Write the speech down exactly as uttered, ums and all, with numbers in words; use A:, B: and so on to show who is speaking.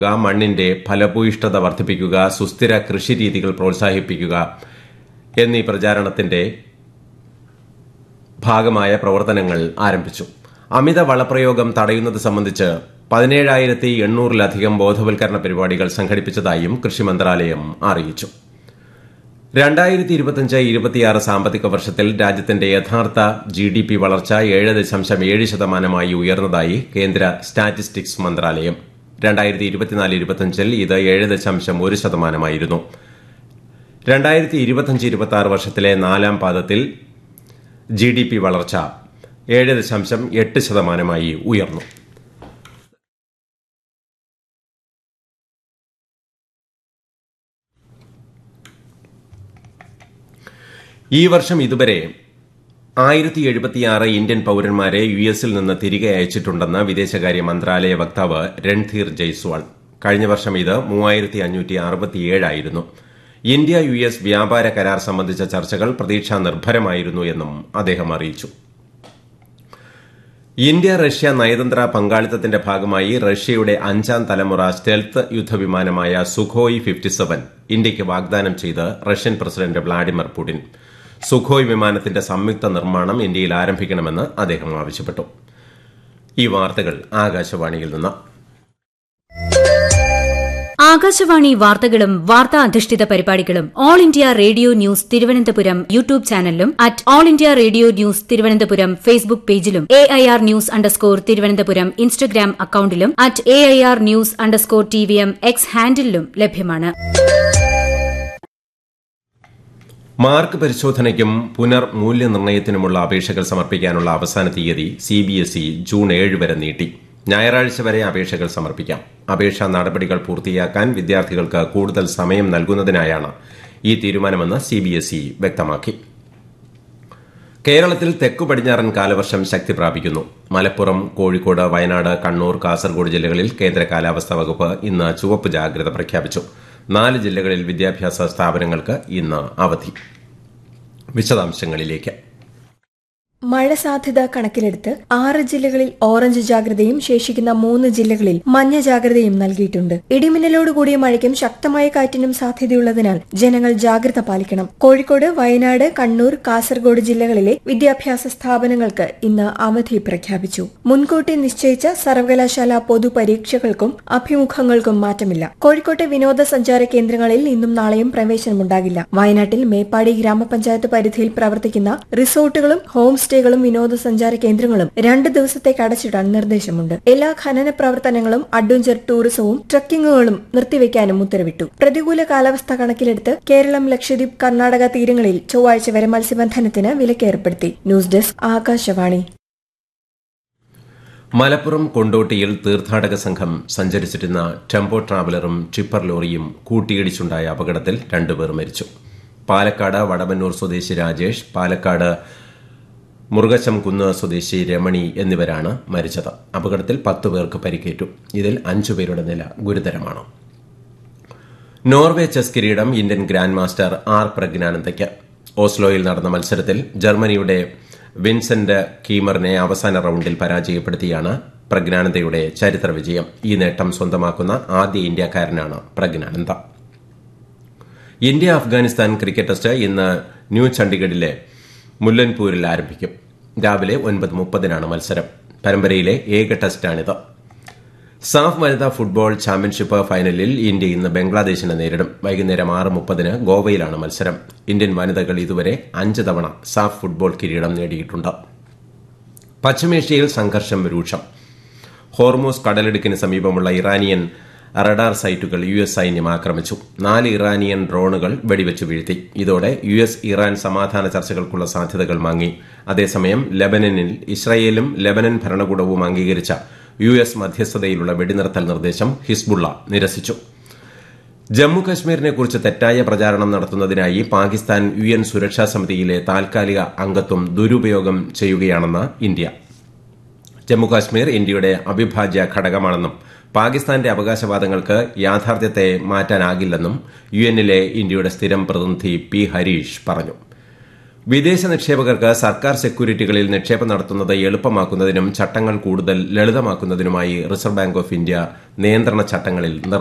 A: മണ്ണിന്റെ ഫലഭൂയിഷ്ഠത വർദ്ധിപ്പിക്കുക, സുസ്ഥിര കൃഷിരീതികൾ പ്രോത്സാഹിപ്പിക്കുക എന്നീ പ്രചാരണത്തിന്റെ ഭാഗമായ പ്രവർത്തനങ്ങൾ ആരംഭിച്ചു. അമിത വളപ്രയോഗം തടയുന്നത് സംബന്ധിച്ച് പതിനേഴായിരത്തി എണ്ണൂറിലധികം ബോധവൽക്കരണ പരിപാടികൾ സംഘടിപ്പിച്ചതായും കൃഷി മന്ത്രാലയം അറിയിച്ചു. രണ്ടായിരത്തി ഇരുപത്തിയഞ്ച് ഇരുപത്തിയാറ് സാമ്പത്തിക വർഷത്തിൽ രാജ്യത്തിന്റെ യഥാർത്ഥ ജി ഡി പി വളർച്ച ഏഴ് ദശാംശം ഏഴ് ശതമാനമായി ഉയർന്നതായി കേന്ദ്ര സ്റ്റാറ്റിസ്റ്റിക്സ് മന്ത്രാലയം. രണ്ടായിരത്തി ഇരുപത്തിനാല് ഇരുപത്തിയഞ്ചിൽ ഇത് ഏഴ് ദശാംശം ഒരു ശതമാനമായിരുന്നു. രണ്ടായിരത്തി ഇരുപത്തിയഞ്ച് ഇരുപത്തിയാറ് വർഷത്തിലെ നാലാം പാദത്തിൽ ജി ഡി പി വളർച്ച ഏഴ് ദശാംശം എട്ട് ശതമാനമായി ഉയർന്നു. ഈ വർഷം ഇതുവരെ ആയിരത്തി എഴുപത്തിയാറ് ഇന്ത്യൻ പൌരന്മാരെ യു എസിൽ നിന്ന് തിരികെ അയച്ചിട്ടുണ്ടെന്ന് വിദേശകാര്യ മന്ത്രാലയ വക്താവ് രൺധീർ ജയ്സ്വാൾ. കഴിഞ്ഞ വർഷം ഇത് മൂവായിരത്തി അഞ്ഞൂറ്റി അറുപത്തിയേഴായിരുന്നു. ഇന്ത്യ യു എസ് വ്യാപാര കരാർ സംബന്ധിച്ച ചർച്ചകൾ പ്രതീക്ഷാ നിർഭരമായിരുന്നു എന്നും അദ്ദേഹം അറിയിച്ചു. ഇന്ത്യ റഷ്യ നയതന്ത്ര പങ്കാളിത്തത്തിന്റെ ഭാഗമായി റഷ്യയുടെ അഞ്ചാം തലമുറ സ്റ്റെൽത്ത് യുദ്ധവിമാനമായ സുഖോയ് ഫിഫ്റ്റി സെവൻ ഇന്ത്യയ്ക്ക് വാഗ്ദാനം ചെയ്ത് Russian president Vladimir Putin. Sukhoi വിമാനത്തിന്റെ സംയുക്ത നിർമ്മാണം ഇന്ത്യയിൽ ആരംഭിക്കണമെന്ന് അദ്ദേഹം ആവശ്യപ്പെട്ടു. ഈ വാർത്തകൾ ആകാശവാണിയിൽ നിന്ന്.
B: ആകാശവാണി വാർത്തകളും വാർത്താ അധിഷ്ഠിത പരിപാടികളും all India radio news Thiruvananthapuram YouTube ചാനലിലും at all India radio news Thiruvananthapuram Facebook പേജിലും A I R news underscore Thiruvananthapuram Instagram അക്കൌണ്ടിലും at A I R news underscore T V M X ഹാൻഡിലും ലഭ്യമാണ്.
A: മാർക്ക് പരിശോധനയ്ക്കും പുനർമൂല്യനിർണ്ണയത്തിനുമുള്ള അപേക്ഷകൾ സമർപ്പിക്കാനുള്ള അവസാന തീയതി സിബിഎസ്ഇ ജൂൺ ഏഴ് വരെ നീട്ടി. ഞായറാഴ്ച വരെ അപേക്ഷകൾ സമർപ്പിക്കാം. അപേക്ഷാ നടപടികൾ പൂർത്തിയാക്കാൻ വിദ്യാർത്ഥികൾക്ക് കൂടുതൽ സമയം നൽകുന്നതിനായാണ് ഈ തീരുമാനമെന്ന് സിബിഎസ്ഇ വ്യക്തമാക്കി. കേരളത്തിൽ തെക്കു പടിഞ്ഞാറൻ കാലവർഷം ശക്തി പ്രാപിക്കുന്നു. മലപ്പുറം, കോഴിക്കോട്, വയനാട്, കണ്ണൂർ, കാസർഗോഡ് ജില്ലകളിൽ കേന്ദ്ര കാലാവസ്ഥാ വകുപ്പ് ഇന്ന് ചുവപ്പ് ജാഗ്രത പ്രഖ്യാപിച്ചു. നാല് ജില്ലകളിൽ വിദ്യാഭ്യാസ സ്ഥാപനങ്ങൾക്ക് ഇന്ന് അവധി. വിശദാംശങ്ങളിലേക്ക്.
C: മഴ സാധ്യത കണക്കിലെടുത്ത് ആറ് ജില്ലകളിൽ ഓറഞ്ച് ജാഗ്രതയും ശേഷിക്കുന്ന മൂന്ന് ജില്ലകളിൽ മഞ്ഞ ജാഗ്രതയും നൽകിയിട്ടുണ്ട്. ഇടിമിന്നലോടുകൂടിയ മഴയ്ക്കും ശക്തമായ കാറ്റിനും സാധ്യതയുള്ളതിനാൽ ജനങ്ങൾ ജാഗ്രത പാലിക്കണം. കോഴിക്കോട്, വയനാട്, കണ്ണൂർ, കാസർഗോഡ് ജില്ലകളിലെ വിദ്യാഭ്യാസ സ്ഥാപനങ്ങൾക്ക് ഇന്ന് അവധി പ്രഖ്യാപിച്ചു. മുൻകൂട്ടി നിശ്ചയിച്ച സർവകലാശാല പൊതുപരീക്ഷകൾക്കും അഭിമുഖങ്ങൾക്കും മാറ്റമില്ല. കോഴിക്കോട്ടെ വിനോദസഞ്ചാര കേന്ദ്രങ്ങളിൽ ഇന്നും നാളെയും പ്രവേശനമുണ്ടാകില്ല. വയനാട്ടിൽ മേപ്പാടി ഗ്രാമപഞ്ചായത്ത് പരിധിയിൽ പ്രവർത്തിക്കുന്ന റിസോർട്ടുകളും ഹോം സ്റ്റേകളും വിനോദസഞ്ചാര കേന്ദ്രങ്ങളും രണ്ട് ദിവസത്തേക്ക് അടച്ചിടാൻ നിർദ്ദേശമുണ്ട്. എല്ലാ ഖനന പ്രവർത്തനങ്ങളും അഡ്വഞ്ചർ ടൂറിസവും ട്രക്കിങ്ങുകളും നിർത്തിവെക്കാനും ഉത്തരവിട്ടു. പ്രതികൂല കാലാവസ്ഥ കണക്കിലെടുത്ത് കേരളം, ലക്ഷദ്വീപ്, കർണാടക തീരങ്ങളിൽ ചൊവ്വാഴ്ച വരെ മത്സ്യബന്ധനത്തിന് വിലക്കേർപ്പെടുത്തി. News desk Akashvani.
A: മലപ്പുറം കൊണ്ടോട്ടിയിൽ തീർത്ഥാടക സംഘം സഞ്ചരിച്ചിരുന്ന ടെമ്പോ ട്രാവലറും ടിപ്പർ ലോറിയും കൂട്ടിയിടിച്ചുണ്ടായ അപകടത്തിൽ രണ്ടുപേർ മരിച്ചു. പാലക്കാട് വടവന്നൂർ സ്വദേശി രാജേഷ്, പാലക്കാട് മുറുകശം കുന്ന് സ്വദേശി രമണി എന്നിവരാണ് മരിച്ചത്. അപകടത്തിൽ പത്ത് പേർക്ക് പരിക്കേറ്റു. ഇതിൽ അഞ്ചുപേരുടെ നില ഗുരുതരമാണ്. നോർവേ ചെസ് കിരീടം ഇന്ത്യൻ ഗ്രാൻഡ് മാസ്റ്റർ ആർ പ്രജ്ഞാനന്ദയ്ക്ക്. ഓസ്ലോയിൽ നടന്ന മത്സരത്തിൽ ജർമ്മനിയുടെ വിൻസെന്റ് കീമറിനെ അവസാന റൌണ്ടിൽ പരാജയപ്പെടുത്തിയാണ് പ്രജ്ഞാനന്ദയുടെ ചരിത്ര വിജയം. ഈ നേട്ടം സ്വന്തമാക്കുന്ന ആദ്യ ഇന്ത്യക്കാരനാണ് Praggnanandhaa. India Afghanistan cricket test ഇന്ന് ന്യൂ ചണ്ഡിഗഡിലെ മുല്ലൻപൂരിൽ ആരംഭിക്കും. രാവിലെ ഒൻപത് മുപ്പതിനാണ് മത്സരം. പരമ്പരയിലെ ഏക ടെസ്റ്റാണിത്. സാഫ് വനിതാ ഫുട്ബോൾ ചാമ്പ്യൻഷിപ്പ് ഫൈനലിൽ ഇന്ത്യ ഇന്ന് ബംഗ്ലാദേശിനെ നേരിടും. വൈകുന്നേരം ആറ് മുപ്പതിന് ഗോവയിലാണ് മത്സരം. ഇന്ത്യൻ വനിതകൾ ഇതുവരെ അഞ്ച് തവണ സാഫ് ഫുട്ബോൾ കിരീടം നേടിയിട്ടുണ്ട്. പശ്ചിമേഷ്യയിൽ സംഘർഷം രൂക്ഷം. ഹോർമൂസ് കടലിടുക്കിന് സമീപമുള്ള ഇറാനിയൻ റഡാർ സൈറ്റുകൾ യു എസ് സൈന്യം ആക്രമിച്ചു. നാല് ഇറാനിയൻ ഡ്രോണുകൾ വെടിവെച്ചു വീഴ്ത്തി. ഇതോടെ യു എസ് ഇറാൻ സമാധാന ചർച്ചകൾക്കുള്ള സാധ്യതകൾ മങ്ങി. അതേസമയം ലെബനനിൽ ഇസ്രായേലും ലെബനൻ ഭരണകൂടവും അംഗീകരിച്ച യു എസ് മധ്യസ്ഥതയിലുള്ള വെടിനിർത്തൽ നിർദ്ദേശം ഹിസ്ബുള്ള നിരസിച്ചു. ജമ്മുകശ്മീരിനെക്കുറിച്ച് തെറ്റായ പ്രചാരണം നടത്തുന്നതിനായി പാകിസ്ഥാൻ യു എൻ സുരക്ഷാ സമിതിയിലെ താൽക്കാലിക അംഗത്വം ദുരുപയോഗം ചെയ്യുകയാണെന്ന് ഇന്ത്യ. ജമ്മുകാശ്മീർ ഇന്ത്യയുടെ അവിഭാജ്യ ഘടകമാണെന്നും പാകിസ്ഥാന്റെ അവകാശവാദങ്ങൾക്ക് യാഥാർത്ഥ്യത്തെ മാറ്റാനാകില്ലെന്നും യു എന്നിലെ ഇന്ത്യയുടെ സ്ഥിരം പ്രതിനിധി പി ഹരീഷ് പറഞ്ഞു. വിദേശ നിക്ഷേപകർക്ക് സർക്കാർ സെക്യൂരിറ്റികളിൽ നിക്ഷേപം നടത്തുന്നത് എളുപ്പമാക്കുന്നതിനും ചട്ടങ്ങൾ കൂടുതൽ ലളിതമാക്കുന്നതിനുമായി റിസർവ് ബാങ്ക് ഓഫ് ഇന്ത്യ നിയന്ത്രണ ചട്ടങ്ങളിൽ